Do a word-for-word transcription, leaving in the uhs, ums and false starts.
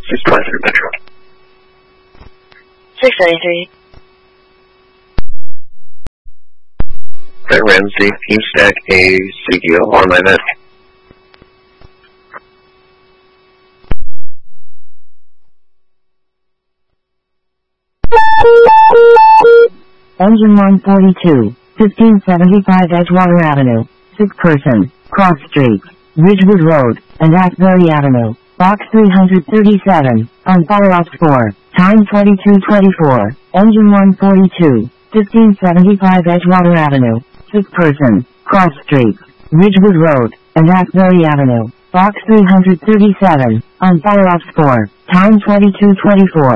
six twenty-three Metro. six ninety-three. Brett Ramsey, Team Stack A C D O on my net. Engine one forty-two, fifteen seventy-five Edgewater Avenue, sick person, cross streets, Ridgewood Road, and Asbury Avenue, box three thirty-seven, on fire ops four, time twenty-two twenty-four, engine one forty-two, fifteen seventy-five Edgewater Avenue, sick person, cross streets, Ridgewood Road, and Asbury Avenue, box three thirty-seven, on fire ops four, time twenty-two twenty-four.